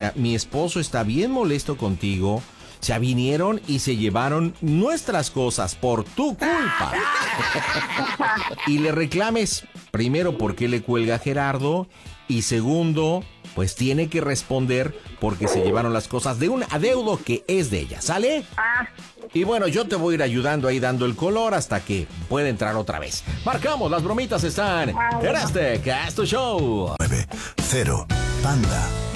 mi esposo está bien molesto contigo. Se vinieron y se llevaron nuestras cosas por tu culpa. Y le reclames, primero, por qué le cuelga a Gerardo. Y segundo, pues tiene que responder porque se llevaron las cosas de un adeudo que es de ella, ¿sale? Y bueno, yo te voy a ir ayudando ahí dando el color hasta que pueda entrar otra vez. Marcamos, las bromitas están en este Casto Show. 9-0 Panda.